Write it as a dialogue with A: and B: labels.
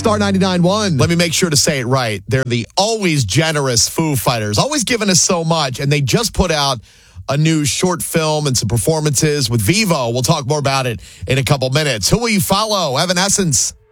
A: Star 99.1.
B: Let me make sure to say it right. They're the always generous Foo Fighters, always giving us so much. And they just put out a new short film and some performances with Vevo. We'll talk more about it in a couple minutes. Who will you follow? Evanescence.